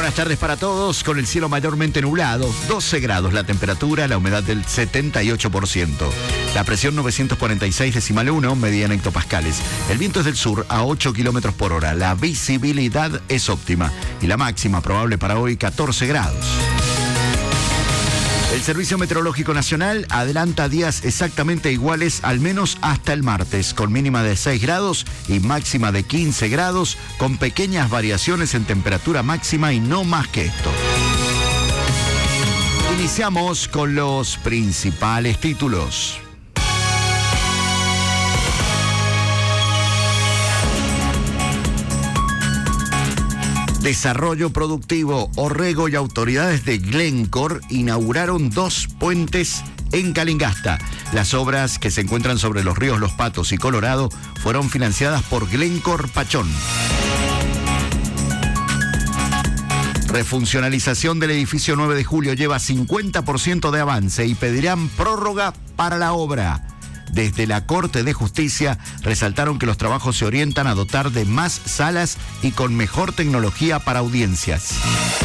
Buenas tardes para todos, con el cielo mayormente nublado, 12 grados la temperatura, la humedad del 78%. La presión 946,1 medida en hectopascales. El viento es del sur a 8 kilómetros por hora. La visibilidad es óptima y la máxima probable para hoy 14 grados. El Servicio Meteorológico Nacional adelanta días exactamente iguales al menos hasta el martes, con mínima de 6 grados y máxima de 15 grados, con pequeñas variaciones en temperatura máxima y no más que esto. Iniciamos con los principales títulos. Desarrollo Productivo, Orrego y autoridades de Glencore inauguraron 2 puentes en Calingasta. Las obras, que se encuentran sobre los ríos Los Patos y Colorado, fueron financiadas por Glencore Pachón. Refuncionalización del edificio 9 de julio lleva 50% de avance y pedirán prórroga para la obra. Desde la Corte de Justicia resaltaron que los trabajos se orientan a dotar de más salas y con mejor tecnología para audiencias.